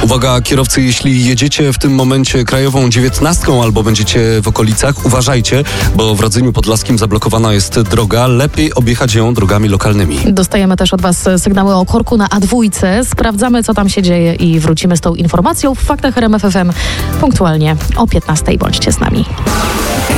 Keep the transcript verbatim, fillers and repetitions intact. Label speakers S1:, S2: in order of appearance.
S1: Uwaga kierowcy, jeśli jedziecie w tym momencie krajową dziewiętnastką albo będziecie w okolicach, uważajcie, bo w Radzyniu Podlaskim zablokowana jest droga. Lepiej objechać ją drogami lokalnymi.
S2: Dostajemy też od Was sygnały o korku na A dwa. Sprawdzamy, co tam się dzieje i wrócimy z tą informacją w Faktach R M F F M punktualnie o piętnastej. Bądźcie z nami.